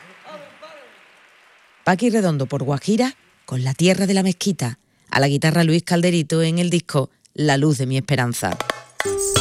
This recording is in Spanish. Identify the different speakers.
Speaker 1: Paqui Redondo por Guajira con La tierra de la mezquita. A la guitarra Luis Calderito en el disco La luz de mi esperanza.